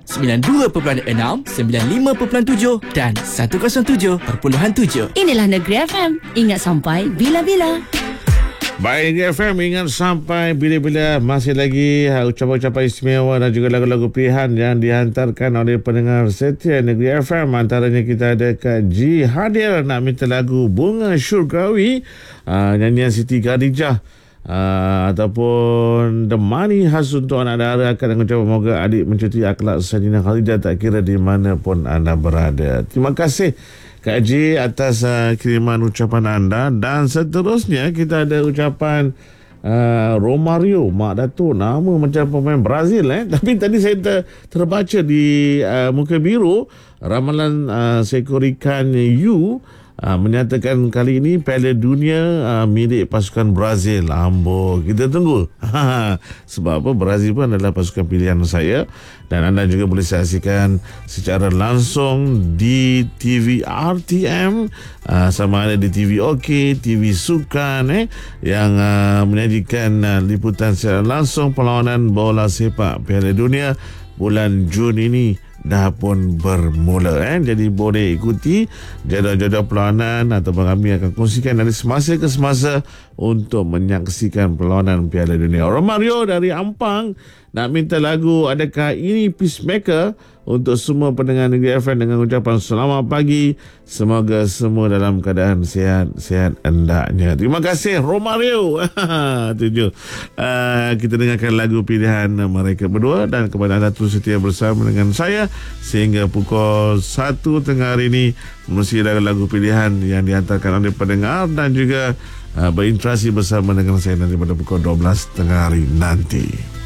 92.6, 95.7 dan 107.7. Inilah Negeri FM. Ingat sampai bila-bila. Baik, FM ingat sampai bila-bila. Masih lagi ucapan-ucapan istimewa dan juga lagu-lagu pilihan yang dihantarkan oleh pendengar setia Negeri FM. Antaranya kita ada Kak G hadir nak minta lagu Bunga Syurgawi, nyanyian Siti Khadijah, ataupun The Money khas untuk anak dara. Akan mengucapkan moga adik mencuti akhlak Saidina Khadijah tak kira di mana pun anda berada. Terima kasih Kak J atas kiriman ucapan anda. Dan seterusnya kita ada ucapan Romario, Mak Datuk, nama macam pemain Brazil tapi tadi saya terbaca di muka biru ramalan seekor ikan U menyatakan kali ini Piala Dunia milik pasukan Brazil. Ambo, kita tunggu. Sebab apa, Brazil pun adalah pasukan pilihan saya. Dan anda juga boleh saksikan secara langsung di TV RTM, sama ada di TV OK, TV Sukan yang menyajikan liputan secara langsung perlawanan bola sepak Piala Dunia bulan Jun ini dah pun bermula. Jadi boleh ikuti jadual-jadual perlawanan ataupun kami akan kongsikan dari semasa ke semasa untuk menyaksikan perlawanan Piala Dunia. Romario dari Ampang nak minta lagu Adakah Ini Peacemaker untuk semua pendengar Negeri FM dengan ucapan selamat pagi. Semoga semua dalam keadaan sihat hendaknya. Terima kasih Romario. Tujuh. Kita dengarkan lagu pilihan mereka berdua dan kepada anda terus setia bersama dengan saya sehingga pukul 1 tengah hari ini. Mesti lagu-lagu pilihan yang dihantarkan oleh pendengar dan juga berinteraksi bersama dengan saya nanti pada pukul 12 tengah hari nanti.